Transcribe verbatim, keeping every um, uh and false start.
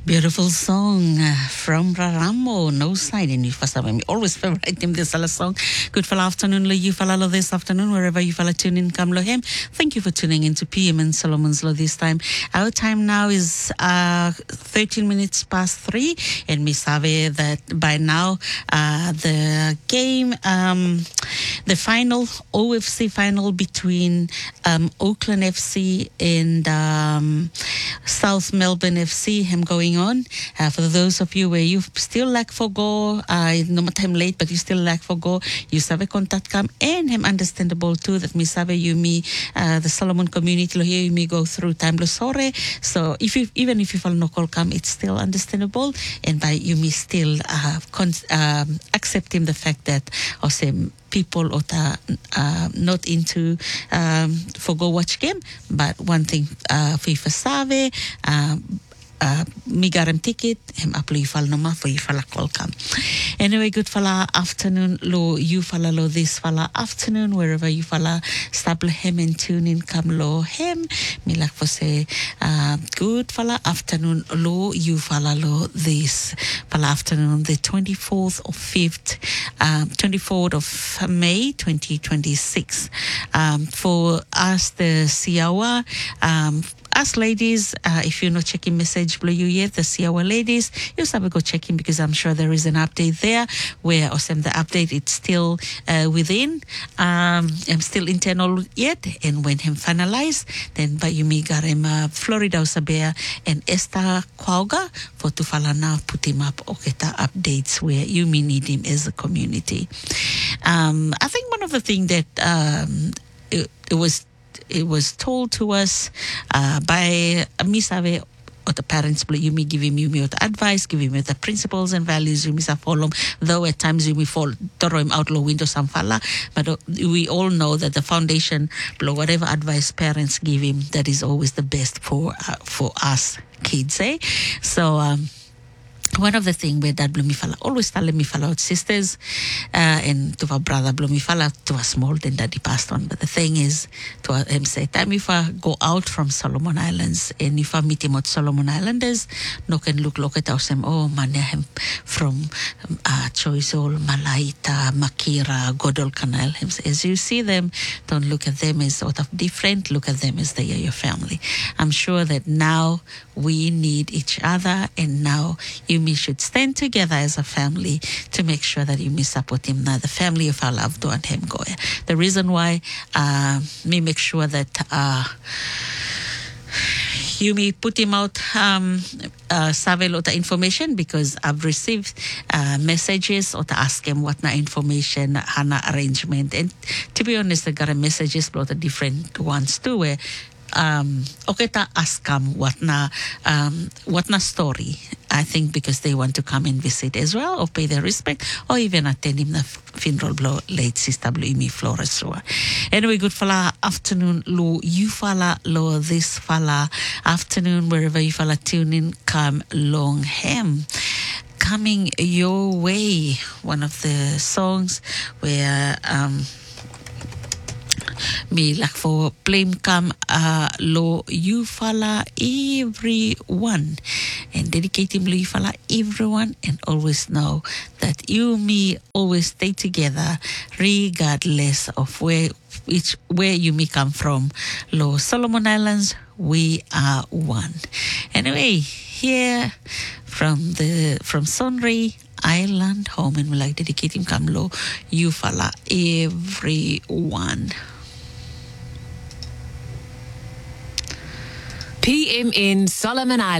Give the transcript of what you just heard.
Beautiful song uh, from Raramo, No Side in you for me. Always favorite him this song. Good for afternoon, lo you follow this afternoon, wherever you follow tune in, come lo him. Thank you for tuning in to P M and Solomon's Law this time. Our time now is uh, thirteen minutes past three, and we sabe that by now uh, the game, um, the final O F C final between um, Auckland F C and um, South Melbourne F C, him going on. Uh, for those of you where you still lack for go, uh, no matter him late, but you still lack for go, you sabe contact come, and him understandable too that me sabe you me uh, the Solomon community lo here you me go through time lo sore. So if you even if you fall no call come, it's still understandable, and by you me still uh, con- um, accepting the fact that also people or uh, not into um, for go watch game, but one thing uh, FIFA save um, uh, me got him ticket him up you fall no ma for you fala call come. Anyway, good fala afternoon lo you fala lo this fala afternoon wherever you fala stable him and tune in come lo him me like for say uh, good fala afternoon lo you fala lo this fala afternoon the twenty-fourth of fifth um, twenty-fourth of May twenty twenty-six. Um, for us the Siawa um us ladies, uh, if you're not checking message below you yet, the Siawa ladies, you have to go checking because I'm sure there is an update there where awesome the update it's still uh, within. Um, I'm still internal yet, and when him finalized, then by you me got him uh, Florida Osabea and Esther Quauga for to follow now put him up oketa updates where you me need him as a community. Um, I think one of the things that um, it, it was it was told to us uh, by Misawe or the parents, you me giving you me the advice, giving me the principles and values you me follow, though at times you me fall throw him out low window some falla, but uh, we all know that the foundation, whatever advice parents give him, that is always the best for uh, for us kids, eh? So um one of the things where Dad Blumifala always telling me follow out sisters uh, and to our brother Blumifala to a small then Daddy passed on. But the thing is to him say time if I go out from Solomon Islands and if I meet him at Solomon Islanders, no can look look at us and oh man him from uh Choiseul, Malaita, Makira, Godol Canal. Him say, as you see them, don't look at them as sort of different, look at them as they are your family. I'm sure that now we need each other, and now you me should stand together as a family to make sure that you me support him now, the family of our loved one him go. The reason why uh, me make sure that uh, you me put him out um uh save lot of information because I've received uh, messages or to ask him what na information hana arrangement, and to be honest I got a messages about the different ones too where um okay ta ask him what na um what na story. I think because they want to come and visit as well or pay their respect or even attend him the funeral blow late sister blue me Flores. Anyway, good fala afternoon lo you fala lo this fala afternoon wherever you fala tune in come long hem. Coming your way, one of the songs where um me like for blame come uh lo you fala everyone and dedicate him lo you fala everyone, and always know that you me always stay together regardless of where which where you may come from. Lo Solomon Islands, we are one. Anyway, here from the from Sonri Island home, and we like dedicate him come lo you fala everyone. P M in Solomon Islands.